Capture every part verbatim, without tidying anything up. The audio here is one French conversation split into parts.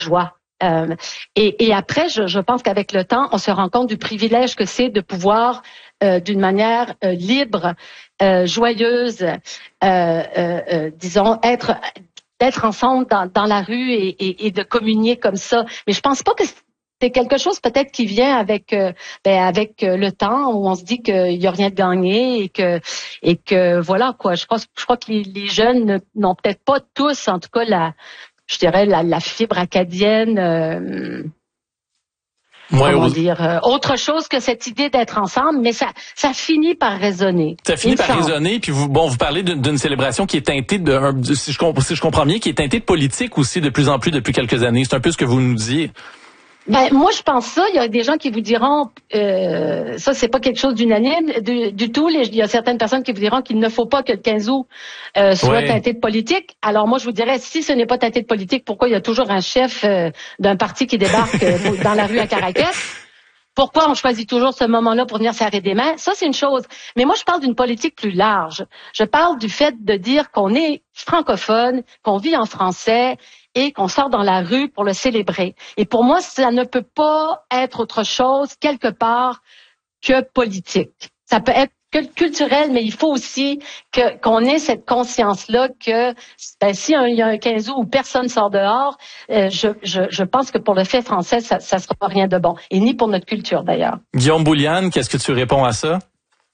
joie. Euh, et, et après, je, je pense qu'avec le temps, on se rend compte du privilège que c'est de pouvoir, euh, d'une manière euh, libre, euh, joyeuse, euh, euh, euh, disons, être d'être ensemble dans, dans la rue et, et, et de communier comme ça. Mais je pense pas que c'est quelque chose peut-être qui vient avec euh, ben, avec euh, le temps où on se dit qu'il y a rien de gagné et que et que voilà quoi. Je crois je crois que les, les jeunes n'ont peut-être pas tous, en tout cas la je dirais la, la fibre acadienne. Euh, Ouais, comment au... dire, euh, autre chose que cette idée d'être ensemble, mais ça, ça finit par résonner. Ça finit par résonner, puis vous, bon, vous parlez d'une, d'une célébration qui est teintée de, un, si je comprends, si je comprends bien, qui est teintée de politique aussi de plus en plus depuis quelques années. C'est un peu ce que vous nous disiez. Ben moi je pense ça. Il y a des gens qui vous diront euh, ça c'est pas quelque chose d'unanime du, du tout. Les, il y a certaines personnes qui vous diront qu'il ne faut pas que le quinze août euh, soit ouais. teinté de politique. Alors moi je vous dirais si ce n'est pas teinté de politique, pourquoi il y a toujours un chef euh, d'un parti qui débarque euh, dans la rue à Caracas? Pourquoi on choisit toujours ce moment-là pour venir serrer des mains? Ça, c'est une chose. Mais moi, je parle d'une politique plus large. Je parle du fait de dire qu'on est francophone, qu'on vit en français et qu'on sort dans la rue pour le célébrer. Et pour moi, ça ne peut pas être autre chose, quelque part, que politique. Ça peut être culturel, mais il faut aussi que qu'on ait cette conscience-là que ben, si il y a un quinze août où personne sort dehors, euh, je, je, je pense que pour le fait français, ça ne sera rien de bon. Et ni pour notre culture, d'ailleurs. Guillaume Bouliane, qu'est-ce que tu réponds à ça?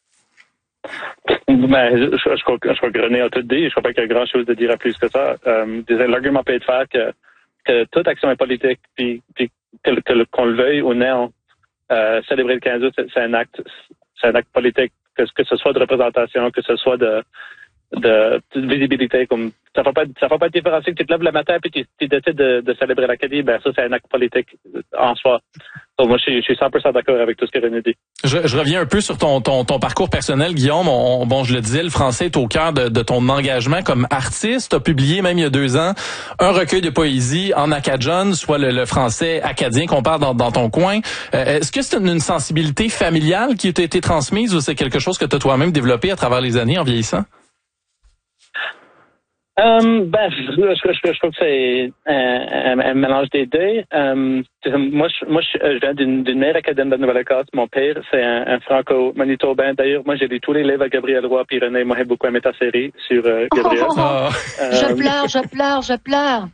Ben, je, je, je, crois, je crois que René a tout dit. Je crois pas qu'il y a grand-chose de dire à plus que ça. Euh, l'argument peut être fait que, que toute action est politique, puis, puis que, que, qu'on le veuille ou non, euh, célébrer le quinze août, c'est, c'est un acte, c'est un acte politique. Que, que ce soit de représentation, que ce soit de, de, de visibilité, comme ça ne fait pas, ça fait pas de différence que tu te lèves le matin et tu, tu décides de, de célébrer l'Acadie, ben ça c'est un acte politique en soi. Donc moi je suis, je suis cent pour cent d'accord avec tout ce que René dit. Je, je reviens un peu sur ton, ton, ton parcours personnel, Guillaume. On, bon, je le disais, le français est au cœur de, de ton engagement comme artiste. Tu as publié même il y a deux ans un recueil de poésie en acadien, soit le, le français acadien qu'on parle dans, dans ton coin. Euh, est-ce que c'est une, une sensibilité familiale qui t'a été transmise ou c'est quelque chose que tu as toi-même développé à travers les années en vieillissant? Um, ben, je, je, je, je trouve que c'est un, un, un mélange des deux. Um, moi, je, moi, je, je viens d'une, d'une mère acadienne de Nouvelle-Écosse. Mon père, c'est un, un franco-manitobain. D'ailleurs, moi, j'ai lu tous les livres à Gabriel Roy, puis René, moi, j'ai beaucoup aimé ta série sur euh, Gabriel. Oh, oh, oh. Um, je pleure, je pleure, je pleure.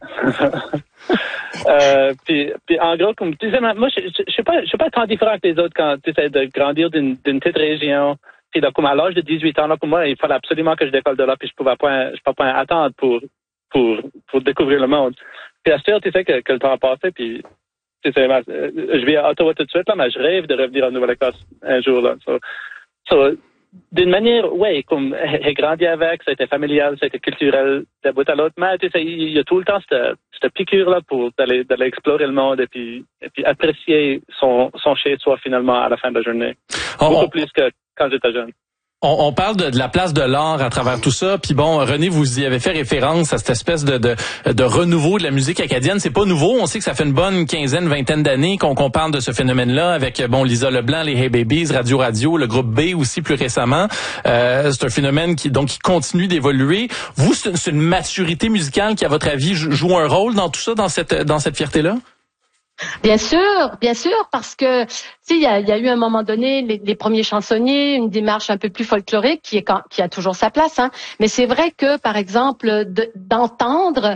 euh, puis, puis, en gros, comme tu sais, moi, je, je, je suis pas, je suis pas tant différent que les autres quand tu essaies de grandir d'une, d'une petite région. Puis là, comme à l'âge de dix-huit ans, là, comme moi, il fallait absolument que je décolle de là, puis je pouvais pas, je pouvais pas attendre pour, pour, pour découvrir le monde. Puis à ce tu sais que, que le temps a passé, puis tu sais, je vais à Ottawa tout de suite, là, mais je rêve de revenir en Nouvelle-Écosse un jour, là. So, so, d'une manière, ouais, comme j'ai grandi avec, ça a été familial, ça a été culturel d'un bout à l'autre, mais tu sais, il y a tout le temps cette, cette piqûre-là pour d'aller, d'aller explorer le monde et puis, et puis apprécier son, son chez-soi finalement à la fin de la journée. Oh, Beaucoup on... plus que quand j'étais jeune. On, on parle de, de la place de l'art à travers tout ça. Puis bon, René, vous y avez fait référence à cette espèce de, de, de renouveau de la musique acadienne. C'est pas nouveau. On sait que ça fait une bonne quinzaine, vingtaine d'années qu'on, qu'on parle de ce phénomène-là avec bon Lisa Leblanc, les Hey Babies, Radio Radio, le groupe B aussi plus récemment. Euh, c'est un phénomène qui donc qui continue d'évoluer. Vous, c'est une, c'est une maturité musicale qui, à votre avis, joue un rôle dans tout ça, dans cette dans cette fierté-là? Bien sûr, bien sûr, parce que tu sais, il y a, y a eu à un moment donné les, les premiers chansonniers, une démarche un peu plus folklorique qui est qui a toujours sa place, hein. Mais c'est vrai que, par exemple, de, d'entendre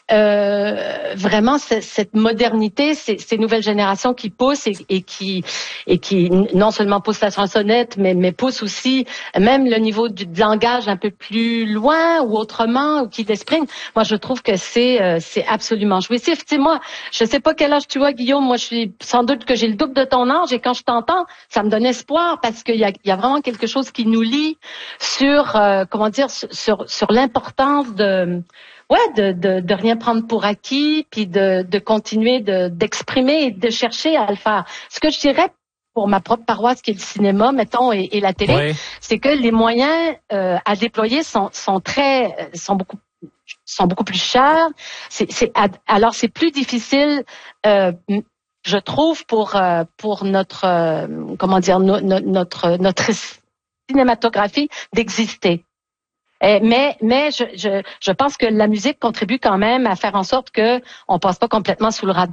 euh, vraiment c- cette modernité, ces, ces nouvelles générations qui poussent et, et qui et qui non seulement poussent la chansonnette, mais mais poussent aussi même le niveau du de langage un peu plus loin ou autrement ou qui l'expriment. Moi, je trouve que c'est euh, c'est absolument jouissif. Tu sais, moi, je sais pas quel âge tu vois, Guillaume. Moi, je suis sans doute que j'ai le double de ton âge. Et quand je t'entends, ça me donne espoir parce qu'il y a, il y a vraiment quelque chose qui nous lie sur, euh, comment dire, sur, sur l'importance de, ouais, de, de, de rien prendre pour acquis, puis de, de continuer de, d'exprimer et de chercher à le faire. Ce que je dirais pour ma propre paroisse qui est le cinéma, mettons, et, et la télé, oui. C'est que les moyens euh, à déployer sont, sont très, sont beaucoup sont beaucoup plus chers. C'est, c'est, alors c'est plus difficile. Euh, Je trouve pour euh, pour notre euh, comment dire no, no, notre notre cinématographie d'exister. Euh, mais mais je, je je pense que la musique contribue quand même à faire en sorte que on passe pas complètement sous le radar.